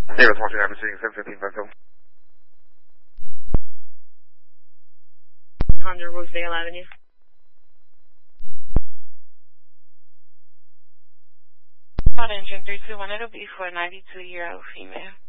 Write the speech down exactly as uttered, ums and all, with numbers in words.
Davis watching, I'm seeing seven fifteen Vento. Honda Rosedale Avenue. Hot engine three two one, it'll be for a ninety-two year old female.